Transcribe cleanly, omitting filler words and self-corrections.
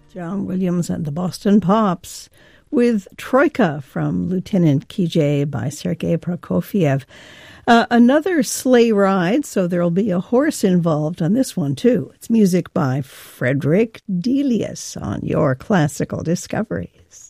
John Williams and the Boston Pops with Troika from Lieutenant Kijé by Sergei Prokofiev. Another sleigh ride, so there'll be a horse involved on this one, too. It's music by Frederick Delius on your Classical Discoveries.